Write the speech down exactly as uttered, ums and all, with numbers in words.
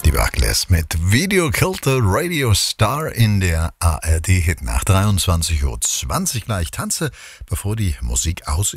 Die Buckless mit Video Killed the Radio Star in der A R D Hitnacht. dreiundzwanzig Uhr zwanzig gleich. Tanze, bevor die Musik aus